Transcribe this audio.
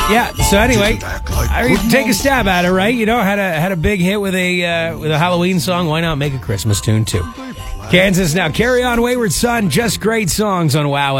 Yeah. So anyway, I take a stab at it, right? You know, had a big hit with a Halloween song. Why not make a Christmas tune too? Kansas now. Carry On, Wayward Son. Just great songs on Wow.